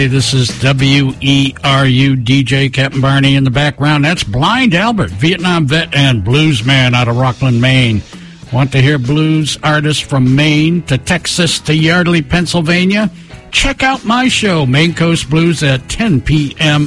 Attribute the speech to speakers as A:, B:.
A: Hey, this is WERU DJ Captain Barney in the background. That's Blind Albert, Vietnam vet and blues man out of Rockland, Maine. Want to hear blues artists from Maine to Texas to Yardley, Pennsylvania? Check out my show, Maine Coast Blues, at 10 p.m.